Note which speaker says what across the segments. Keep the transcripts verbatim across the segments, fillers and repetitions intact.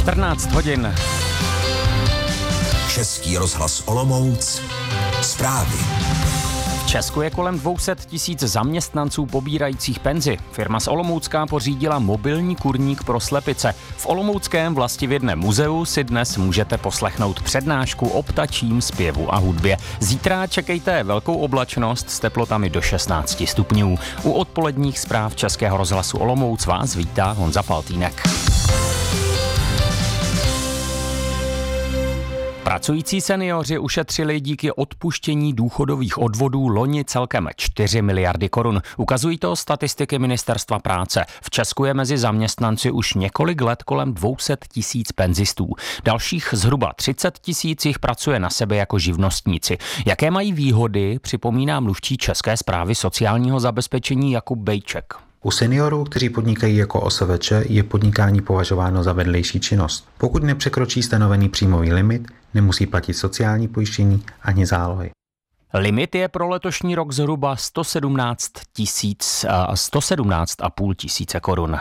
Speaker 1: čtrnáct hodin.
Speaker 2: Český rozhlas Olomouc. Zprávy.
Speaker 1: V Česku je kolem dvě stě tisíc zaměstnanců pobírajících penzi. Firma z Olomoucka pořídila mobilní kurník pro slepice. V olomouckém vlastivědném muzeu si dnes můžete poslechnout přednášku o ptačím zpěvu a hudbě. Zítra čekejte velkou oblačnost s teplotami do šestnáct stupňů. U odpoledních zpráv Českého rozhlasu Olomouc vás vítá Honza Faltýnek. Pracující seniori ušetřili díky odpuštění důchodových odvodů loni celkem čtyři miliardy korun. Ukazují to statistiky Ministerstva práce. V Česku je mezi zaměstnanci už několik let kolem dvě stě tisíc penzistů. Dalších zhruba třicet tisíc jich pracuje na sebe jako živnostníci. Jaké mají výhody, připomíná mluvčí České správy sociálního zabezpečení Jakub Bejček.
Speaker 3: U seniorů, kteří podnikají jako O S V Č, je podnikání považováno za vedlejší činnost. Pokud nepřekročí stanovený příjmový limit, nemusí platit sociální pojištění ani zálohy.
Speaker 1: Limit je pro letošní rok zhruba sto sedmnáct tisíc, sto sedmnáct a půl tisíce korun.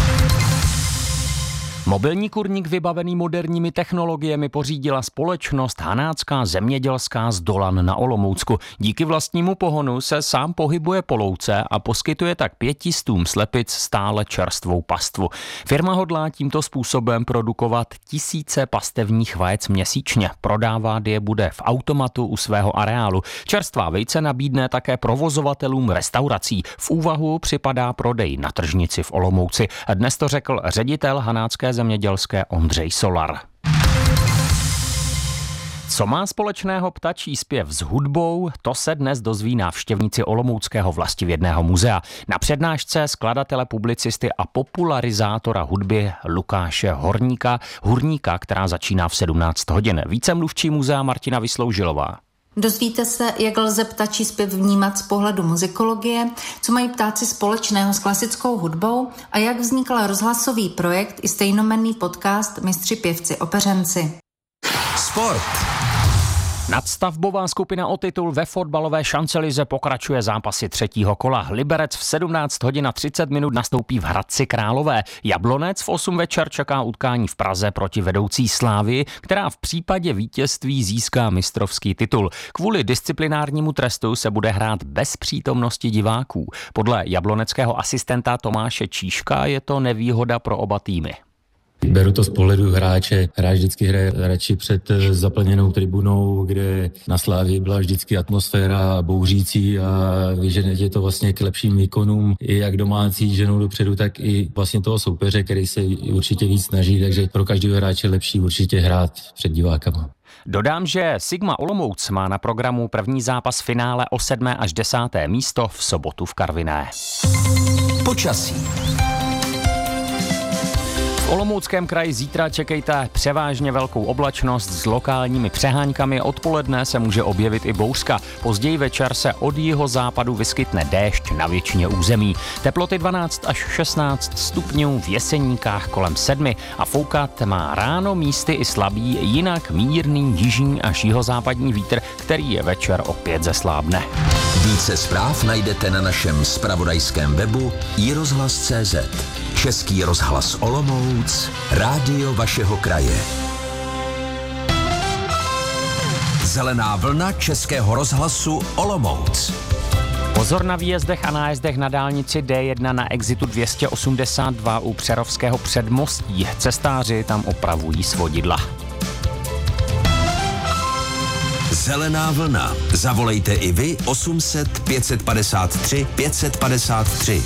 Speaker 1: Mobilní kurník vybavený moderními technologiemi pořídila společnost Hanácká zemědělská z Dolan na Olomoucku. Díky vlastnímu pohonu se sám pohybuje po louce a poskytuje tak pětistům slepic stále čerstvou pastvu. Firma hodlá tímto způsobem produkovat tisíce pastevních vajec měsíčně. Prodávat je bude v automatu u svého areálu. Čerstvá vejce nabídne také provozovatelům restaurací. V úvahu připadá prodej na tržnici v Olomouci. Dnes to řekl ředitel Hanácké zemědělské Ondřej Solar. Co má společného ptačí zpěv s hudbou, to se dnes dozví návštěvníci Olomouckého vlastivědného muzea. Na přednášce skladatele, publicisty a popularizátora hudby Lukáše Horníka, Hurníka, která začíná v sedmnáct hodin. Více mluvčí muzea Martina Vysloužilová.
Speaker 4: Dozvíte se, jak lze ptačí zpěv vnímat z pohledu muzikologie, co mají ptáci společného s klasickou hudbou a jak vznikl rozhlasový projekt i stejnojmenný podcast Mistři pěvci opeřenci.
Speaker 2: Sport.
Speaker 1: Nadstavbová skupina o titul ve fotbalové šancelize pokračuje zápasy třetího kola. Liberec v sedmnáct hodin a třicet minut nastoupí v Hradci Králové. Jablonec v osm večer čeká utkání v Praze proti vedoucí Slávii, která v případě vítězství získá mistrovský titul. Kvůli disciplinárnímu trestu se bude hrát bez přítomnosti diváků. Podle jabloneckého asistenta Tomáše Číška je to nevýhoda pro oba týmy.
Speaker 5: Beru to z pohledu hráče. Hráč vždycky hraje radši před zaplněnou tribunou, kde na Slávii byla vždycky atmosféra bouřící a vyžene to vlastně k lepším výkonům i jak domácí ženou dopředu, tak i vlastně toho soupeře, který se určitě víc snaží, takže pro každého hráče lepší určitě hrát před divákama.
Speaker 1: Dodám, že Sigma Olomouc má na programu první zápas finále o sedmé až desáté místo v sobotu v Karviné.
Speaker 2: Počasí.
Speaker 1: V Olomouckém kraji zítra čekejte převážně velkou oblačnost s lokálními přeháňkami. Odpoledne se může objevit i bouřka. Později večer se od jihozápadu vyskytne déšť na většině území. Teploty dvanáct až šestnáct stupňů, v Jeseníkách kolem sedmi a foukat má ráno místy i slabý, jinak mírný jižní až jihozápadní vítr, který je večer opět zeslábne.
Speaker 2: Více zpráv najdete na našem zpravodajském webu i rozhlas tečka cé zet. Český rozhlas Olomouc, rádio vašeho kraje. Zelená vlna Českého rozhlasu Olomouc.
Speaker 1: Pozor na výjezdech a nájezdech na dálnici D jedna na exitu dvě stě osmdesát dva u Přerovského předmostí. Cestáři tam opravují svodidla.
Speaker 2: Zelená vlna. Zavolejte i vy osm set pět set padesát tři pět set padesát tři.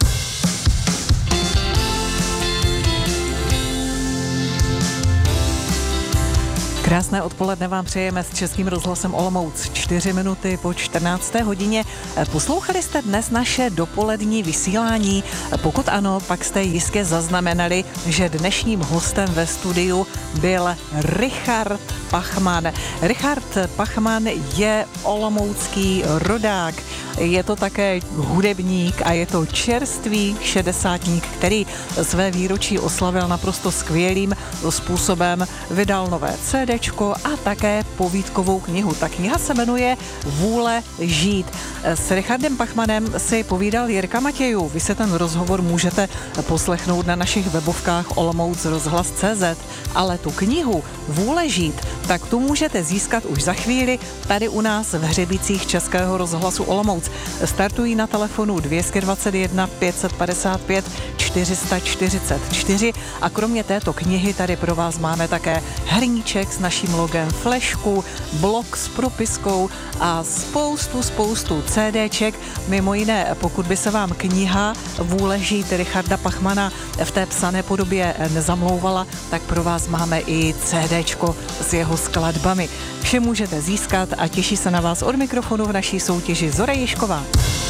Speaker 6: Krásné odpoledne vám přejeme s Českým rozhlasem Olomouc. Čtyři minuty po čtrnácté hodině. Poslouchali jste dnes naše dopolední vysílání? Pokud ano, pak jste jistě zaznamenali, že dnešním hostem ve studiu byl Richard Pachman. Richard Pachman je olomoucký rodák je to také hudebník a je to čerstvý šedesátník, který své výročí oslavil naprosto skvělým způsobem. Vydal nové CDčko a také povídkovou knihu. Ta kniha se jmenuje Vůle žít. S Richardem Pachmanem si povídal Jirka Matějů. Vy se ten rozhovor můžete poslechnout na našich webovkách olomouc rozhlas tečka cé zet, ale tu knihu Vůle žít, tak tu můžete získat už za chvíli tady u nás v Hřebicích Českého rozhlasu Olomouc. Startují na telefonu dvě stě dvacet jedna pět set padesát pět čtyři sta čtyřicet čtyři a kromě této knihy tady pro vás máme také hrníček s naším logem, flešku, blok s propiskou a spoustu, spoustu CDček. Mimo jiné, pokud by se vám kniha Vůle žít Richarda Pachmana v té psané podobě nezamlouvala, tak pro vás máme i CDčko s jeho skladbami. Vše můžete získat a těší se na vás od mikrofonu v naší soutěži Zora Ježková.